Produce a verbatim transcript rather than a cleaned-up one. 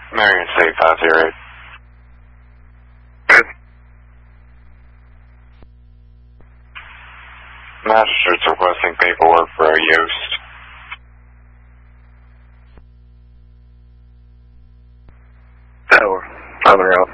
Marion City five zero eight. Good. Magistrate's requesting paperwork for a Yoast. Tower. Five hundred out.